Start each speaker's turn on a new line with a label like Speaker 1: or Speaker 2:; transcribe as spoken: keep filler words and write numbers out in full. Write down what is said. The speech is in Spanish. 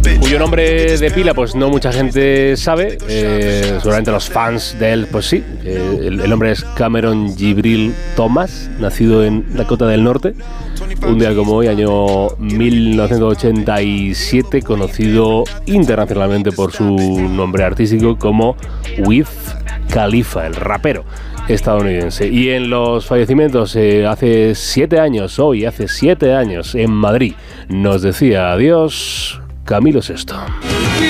Speaker 1: cuyo nombre de pila pues no mucha gente sabe, eh, seguramente los fans de él pues sí. Eh, el, el nombre es Cameron Jibril Thomas, nacido en Dakota del Norte, un día como hoy, año mil novecientos ochenta y siete, conocido internacionalmente por su nombre artístico como Wiz Khalifa, el rapero estadounidense. Y en los fallecimientos, eh, hace siete años, hoy hace siete años, en Madrid, nos decía adiós Camilo Sesto.